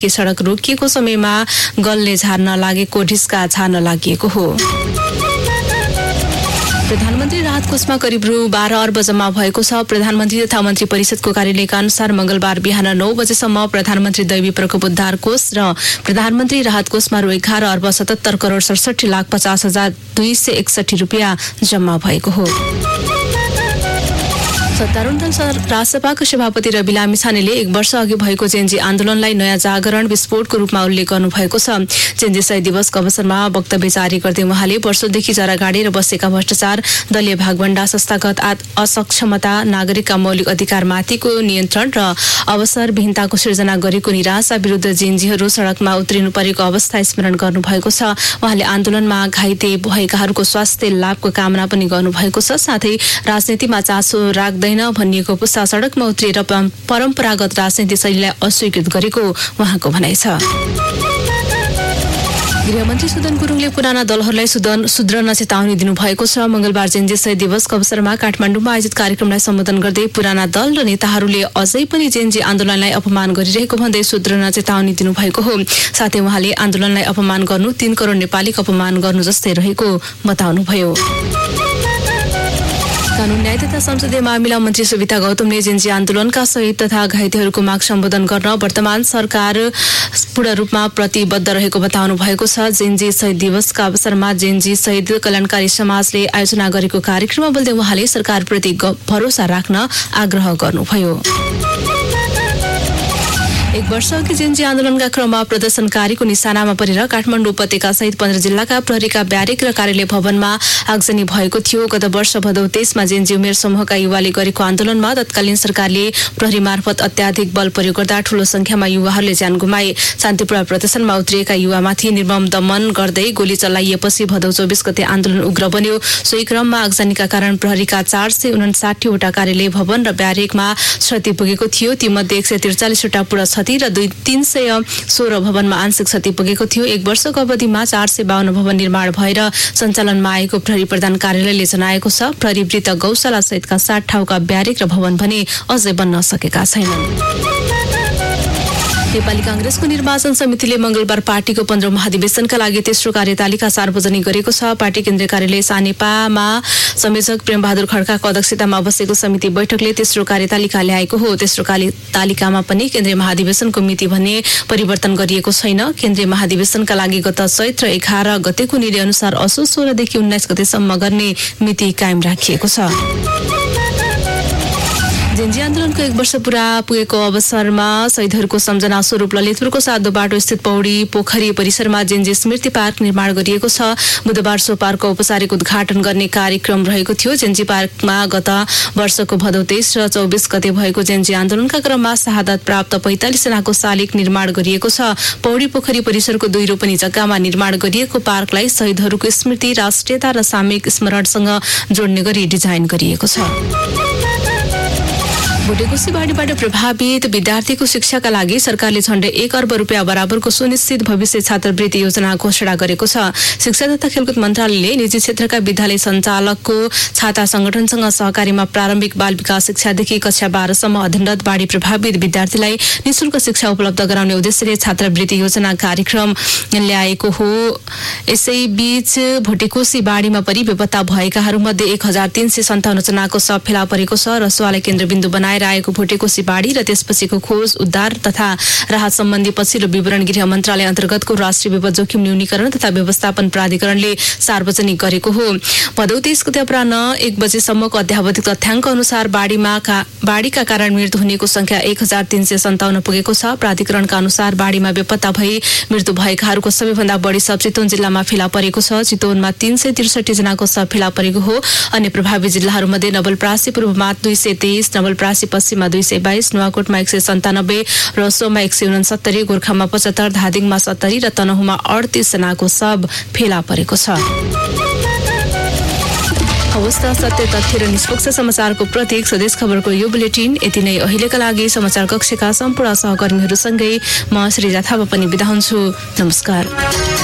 सडक रोकिएको समयमा गलले झार्न लागेको ढिस्का झार्न लागि हो। प्रधानमन्त्री राहत कोषमा करिब रु 12 अर्ब जम्मा भएको छ। प्रधानमन्त्री तथा मन्त्री परिषदको कार्यालयका अनुसार मंगलबार बिहान 9 बजेसम्म प्रधानमन्त्री दैवी प्रकोप उद्धार कोष र प्रधानमन्त्री राहत कोषमा रु 11 अर्ब 77 करोड 67 लाख 50 हजार 261 रुपियाँ जम्मा भएको हो। सत्तारूढ दल रासपाका सभापति रवि लामिछानेले 1 वर्ष अघि भएको जेएनजी आन्दोलनलाई नयाँ जागरण विस्फोटको रूपमा उल्लेख गर्नुभएको छ। जेएनजी शहीद दिवसको अवसरमा वक्तव्य जारी गर्दै उहाँले वर्षौंदेखि जरा गाडेर बसेका भ्रष्टाचार, दलीय भागभण्डा, संस्थागत असक्षमता, नागरिकका मौलिक अधिकारमाथिको नियन्त्रण र अवसरविहीनताको सिर्जना गरेको निराशा विरुद्ध जेएनजीहरू सड़कमा उत्रिनु परेको अवस्था स्मरण गर्नुभएको छ। उहाँले आन्दोलनमा घाइते भएकाहरूको स्वास्थ्य लाभको कामना पनि गर्नुभएको छ। साथै राजनीतिमा चासो राख्दैन भनिएको पुस्ता सड़कमा उत्रिएर परम्परागत राजनीति शैलीलाई अस्वीकृत गरेको उहाँको भनाइ छ। गृहमन्त्री सुदन गुरुङले पुराना दलहरूलाई सुध्रन चेतावनी दिनुभएको छ। मंगलबार जेएनजी शहीद दिवसको अवसरमा काठमाडौँमा आयोजित कार्यक्रमलाई सम्बोधन गर्दै पुराना दल र नेताहरूले अझै पनि जेएनजी आन्दोलनलाई अपमान गरिरहेको भन्दै सुध्रन चेतावनी दिनुभएको हो। साथै उहाँले आन्दोलनलाई अपमान गर्नु 3 करोड नेपालीको अपमान गर्नु जस्तै रहेको बताउनुभयो। कानून न्याय तथा संसदीय मामिला मन्त्री सुविता गौतमले जेएनजी आन्दोलनका शहीद तथा घाइतेहरूको माग सम्बोधन गर्न वर्तमान सरकार पूर्ण रूपमा प्रतिबद्ध रहेको बताउनु भएको छ। जेएनजी शहीद दिवसका अवसरमा जेएनजी शहीद कल्याणकारी समाजले आयोजना गरेको कार्यक्रममा बोल्दै उहाँले सरकारप्रति भरोसा राख्न आग्रह गर्नुभयो। 1 वर्ष अघि जेएनजी आन्दोलनका क्रममा प्रदर्शनकारीको निशानामा परेर काठमाडौँ उपत्यका सहित 15 जिल्लाका प्रहरीका ब्यारेक र कार्यालय भवनमा आगजनी भएको थियो। गत वर्ष भदौ 23 मा जेएनजी उमेर समूहका युवाले गरेको आन्दोलनमा तत्कालीन सरकारले प्रहरी मार्फत अत्याधिक बल प्रयोग गर्दा ठूलो संख्यामा युवाहरूले ज्यान गुमाए। शान्तिपूर्ण प्रदर्शनमा उत्रिएका युवामाथि निर्मम दमन गर्दै गोली चलाइएपछि भदौ 24 गते आन्दोलन उग्र बन्यो। सोही क्रममा आगजनीका कारण प्रहरीका 459 वटा कार्यालय भवन र ब्यारेकमा क्षति पुगेको थियो। तीमध्ये 143 वटा पूर्ण क्षति र 316 भवनमा आंशिक क्षति पुगेको थियो। 1 वर्षको अवधिमा 452 भवन निर्माण भएर सञ्चालनमा आएको प्रहरी प्रधान कार्यालयले जनाएको छ। प्रहरी वृत्त गौशाला सहितका 60 ठाउँका ब्यारेक र भवन भने अझै बन्न सकेका छैनन्। नेपाली कांग्रेसको निर्वाचन समितिले मंगलबार पार्टीको 15औं महाधिवेशनका लागि तेस्रो कार्यतालिका सार्वजनिक गरेको छ। पार्टी केन्द्रीय कार्यालय सानेपामा संयोजक प्रेमबहादुर खड्काको अध्यक्षतामा बसेको समिति बैठकले तेस्रो कार्यतालिका ल्याएको हो। तेस्रो कार्यतालिकामा पनि केन्द्रीय महाधिवेशनको मिति भन्ने परिवर्तन गरिएको छैन। केन्द्रीय महाधिवेशनका लागि गत चैत्र 11 गतेको निर्णय अनुसार असोज 16 देखि 19 गतेसम्म गर्ने मिति कायम राखिएको छ। जेएनजी आन्दोलनको 1 वर्ष पूरा पुगेको अवसरमा शहीदहरूको सम्झना स्वरूप ललितपुरको साधो बाटो स्थित पौडी पोखरी परिसरमा जेएनजी स्मृति पार्क निर्माण गरिएको छ। बुधबार सो पार्कको औपचारिक उद्घाटन गर्ने कार्यक्रम रहेको थियो। जेएनजी पार्कमा गत वर्षको भदौ 23 र 24 गते भएको जेएनजी आन्दोलनका क्रममा शहादत प्राप्त 45 जनाको शालिग निर्माण गरिएको छ। पौडी पोखरी परिसरको 2 रोपनी जग्गामा निर्माण गरिएको पार्कलाई शहीदहरूको स्मृति, राष्ट्रियता र सामूहिक स्मरणसँग जोड्ने गरी डिजाइन गरिएको छ। भुटेकोशी बाढीबाट प्रभावित विद्यार्थीको शिक्षाका लागि सरकारले झण्डै 1 अर्ब रुपियाँ बराबरको सुनिश्चित भविष्य छात्रवृत्ति योजना घोषणा गरेको छ। शिक्षा तथा खेलकुद मन्त्रालयले निजी क्षेत्रका विद्यालय सञ्चालकको छाता संगठनसँग सहकारीमा प्रारम्भिक बाल विकास शिक्षादेखि कक्षा 12 सम्म अध्ययनरत बाढी प्रभावित विद्यार्थीलाई निशुल्क शिक्षा उपलब्ध गराउने उद्देश्यले छात्रवृत्ति योजना कार्यक्रम ल्याएको हो। यसैबीच भुटेकोशी बाढीमा परि बेपत्ता भएकाहरूमध्ये 1357 जनाको शव फेला परेको छ। रसुवालाई केन्द्रबिन्दु बनाएर आएको भुटेकोशी बाढी र त्यसपछिको खोज, उद्धार तथा राहत सम्बन्धी पछिल्लो विवरण गृह मन्त्रालय अन्तर्गतको राष्ट्रिय विपद जोखिम न्यूनीकरण तथा व्यवस्थापन प्राधिकरणले सार्वजनिक गरेको हो। भदौ 23 गते अपराह्न 1 बजेसम्मको अध्यावधिक तथ्याङ्क अनुसार बाढीका कारण मृत्यु हुनेको संख्या 1357 पुगेको छ। प्राधिकरणका अनुसार बाढीमा बेपत्ता भई मृत्यु भएकाहरूको सबैभन्दा बढी शव चितवन जिल्लामा फेला परेको छ। चितवनमा 363 जनाको शव फेला परेको हो। अन्य प्रभावित जिल्लाहरूमध्ये नवलपरासी पूर्वमा 223, नवलपरासी पश्चिममा 222, नुवाकोटमा 197, रसोमा 169, गोर्खामा 75, धादिङमा 70 र तनहुमा 38 जनाको शव फेला परेको छ। अवस्था सत्य तथ्य र निष्पक्ष समाचारको प्रतीक स्वदेश खबरको यो बुलेटिन यति नै। अहिलेका लागि समाचार कक्षका सम्पूर्ण सहकर्मीहरूसँगै म श्रीजा थापा पनि बिदा हुन्छु। नमस्कार।